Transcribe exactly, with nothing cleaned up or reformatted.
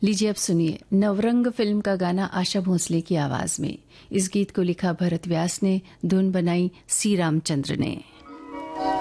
लीजिए अब सुनिए नवरंग फिल्म का गाना आशा भोसले की आवाज में। इस गीत को लिखा भरत व्यास ने, धुन बनाई सी रामचंद्र ने।